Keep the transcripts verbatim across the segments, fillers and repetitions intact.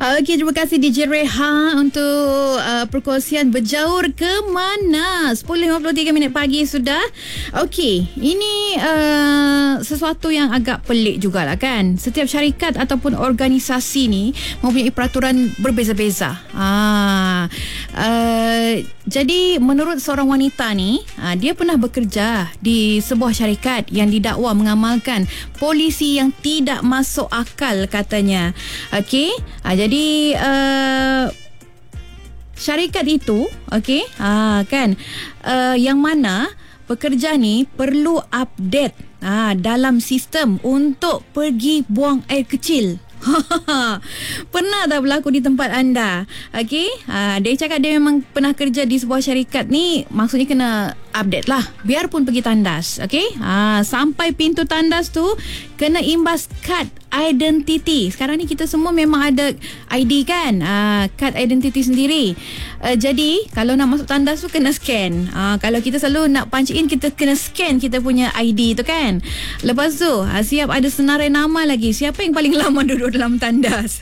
Okey, terima kasih D J Reha untuk uh, perkongsian berjaur ke mana. sepuluh lima puluh tiga minit pagi sudah. Okey, ini uh, sesuatu yang agak pelik jugalah kan. Setiap syarikat ataupun organisasi ni mempunyai peraturan berbeza-beza. Ah, uh, jadi menurut seorang wanita ni, uh, dia pernah bekerja di sebuah syarikat yang didakwa mengamalkan polisi yang tidak masuk akal katanya. Okey, uh, jadi uh, syarikat itu, okey, uh, kan, uh, yang mana pekerja ni perlu update uh, dalam sistem untuk pergi buang air kecil. Pernah tak berlaku di tempat anda? Okey, uh, dia cakap dia memang pernah kerja di sebuah syarikat ni. Maksudnya kena update lah, biarpun pergi tandas. Okey, uh, sampai pintu tandas tu kena imbas kad identiti. Sekarang ni kita semua memang ada I D kan, uh, kad identiti sendiri. uh, Jadi kalau nak masuk tandas tu kena scan. uh, Kalau kita selalu nak punch in, kita kena scan kita punya I D tu kan. Lepas tu uh, siap ada senarai nama lagi, siapa yang paling lama duduk dalam tandas.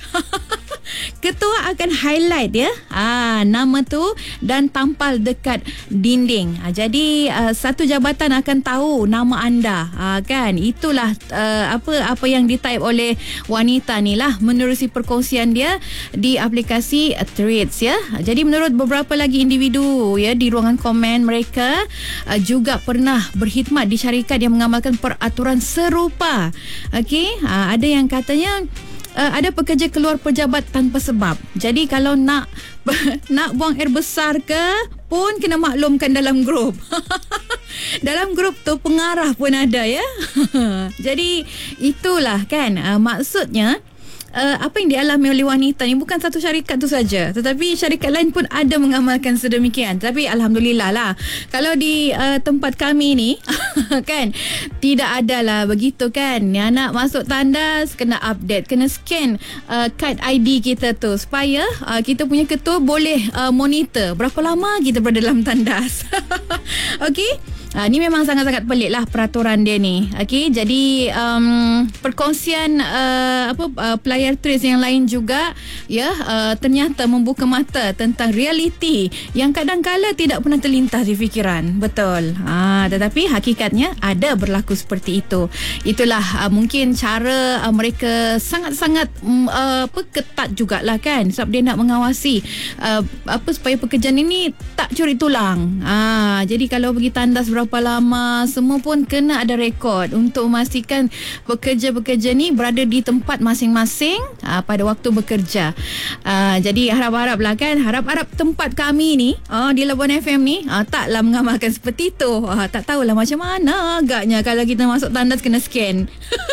Ketua akan highlight ya, ah, nama tu dan tampal dekat dinding. ah, Jadi uh, satu jabatan akan tahu nama anda, ah, kan. Itulah uh, apa apa yang di-type oleh wanita ni lah menerusi perkongsian dia di aplikasi uh, Threads ya. Jadi menurut beberapa lagi individu ya di ruangan komen, mereka uh, juga pernah berkhidmat di syarikat yang mengamalkan peraturan serupa. Okey, uh, ada yang katanya Uh, ada pekerja keluar pejabat tanpa sebab. Jadi kalau nak nak buang air besar ke pun kena maklumkan dalam grup. Dalam grup tu pengarah pun ada ya. Jadi itulah kan, uh, maksudnya Uh, apa yang dialami oleh wanita ni bukan satu syarikat tu saja, tetapi syarikat lain pun ada mengamalkan sedemikian. Tapi alhamdulillah lah, kalau di uh, tempat kami ni kan tidak ada lah begitu kan. Yang nak masuk tandas kena update, kena scan uh, kad I D kita tu supaya uh, kita punya ketua boleh uh, monitor berapa lama kita berada dalam tandas. Okey. Uh, ni memang sangat-sangat pelik lah peraturan dia ni. Okey, jadi um, perkongsian uh, apa uh, player Threads yang lain juga ya, uh, ternyata membuka mata tentang realiti yang kadang-kala tidak pernah terlintas di fikiran. Betul. Ah, tetapi hakikatnya ada berlaku seperti itu. Itulah uh, mungkin cara uh, mereka sangat-sangat um, uh, apa ketat jugalah kan, sebab dia nak mengawasi uh, apa supaya pekerjaan ini tak curi tulang. Ah, jadi kalau pergi tandas berapa berapa lama, semua pun kena ada rekod untuk memastikan pekerja-pekerja ni berada di tempat masing-masing aa, pada waktu bekerja. Aa, jadi harap-haraplah kan, harap-harap tempat kami ni aa, di Labuan F M ni aa, taklah mengamalkan seperti itu. Aa, tak tahulah macam mana agaknya kalau kita masuk tandas kena scan.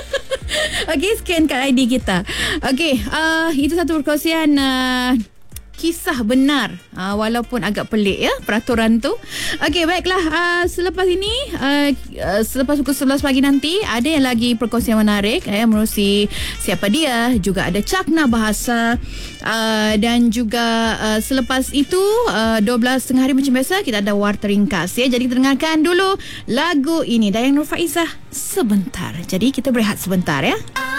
Okey, scan kat I D kita. Okey, uh, itu satu perkongsian uh, kisah benar, uh, walaupun agak pelik ya peraturan tu. Okey, baiklah, uh, selepas ini uh, uh, selepas pukul sebelas pagi nanti ada yang lagi perkongsian menarik eh, menerusi siapa dia, juga ada cakna bahasa, uh, dan juga uh, selepas itu uh, dua belas tengah hari macam biasa kita ada warta ringkas ya. Jadi kita dengarkan dulu lagu ini Dayang Nur Faizah, Sebentar. Jadi kita berehat sebentar ya.